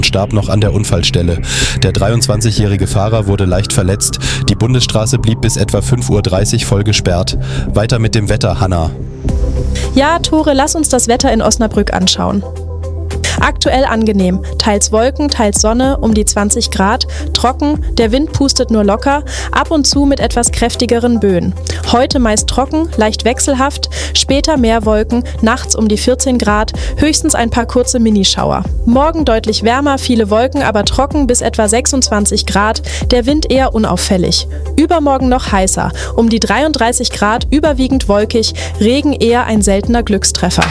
starb noch an der Unfallstelle. Der 23-jährige Fahrer wurde leicht verletzt. Die Bundesstraße blieb bis etwa 5:30 Uhr voll gesperrt. Weiter mit dem Wetter, Hanna. Ja, Tore, lass uns das Wetter in Osnabrück anschauen. Aktuell angenehm, teils Wolken, teils Sonne, um die 20 Grad, trocken, der Wind pustet nur locker, ab und zu mit etwas kräftigeren Böen. Heute meist trocken, leicht wechselhaft, später mehr Wolken, nachts um die 14 Grad, höchstens ein paar kurze Minischauer. Morgen deutlich wärmer, viele Wolken, aber trocken bis etwa 26 Grad, der Wind eher unauffällig. Übermorgen noch heißer, um die 33 Grad, überwiegend wolkig, Regen eher ein seltener Glückstreffer.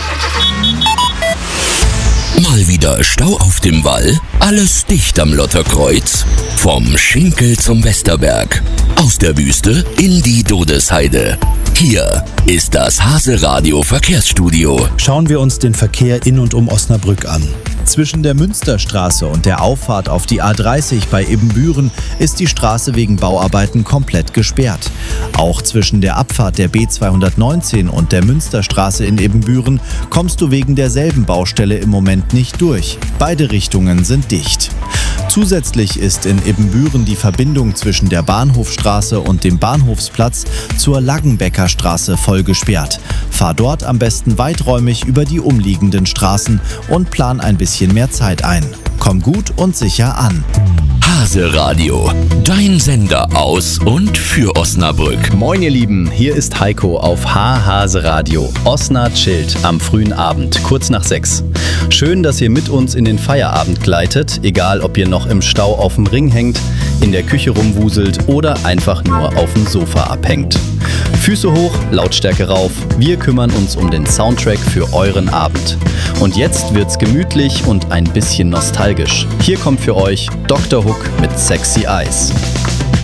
Mal wieder Stau auf dem Wall, alles dicht am Lotterkreuz. Vom Schinkel zum Westerberg, aus der Wüste in die Dodesheide. Hier ist das Hase-Radio Verkehrsstudio. Schauen wir uns den Verkehr in und um Osnabrück an. Zwischen der Münsterstraße und der Auffahrt auf die A30 bei Ibbenbüren ist die Straße wegen Bauarbeiten komplett gesperrt. Auch zwischen der Abfahrt der B219 und der Münsterstraße in Ibbenbüren kommst du wegen derselben Baustelle im Moment nicht durch. Beide Richtungen sind dicht. Zusätzlich ist in Ibbenbüren die Verbindung zwischen der Bahnhofstraße und dem Bahnhofsplatz zur Laggenbecker Straße voll gesperrt. Fahr dort am besten weiträumig über die umliegenden Straßen und plan ein bisschen mehr Zeit ein. Komm gut und sicher an. Hase-Radio, dein Sender aus und für Osnabrück. Moin ihr Lieben, hier ist Heiko auf Hase-Radio. Osna chillt am frühen Abend, kurz nach 6. Schön, dass ihr mit uns in den Feierabend gleitet, egal ob ihr noch im Stau auf dem Ring hängt, in der Küche rumwuselt oder einfach nur auf dem Sofa abhängt. Füße hoch, Lautstärke rauf, wir kümmern uns um den Soundtrack für euren Abend. Und jetzt wird's gemütlich und ein bisschen nostalgisch. Hier kommt für euch Dr. Hook mit Sexy Eyes.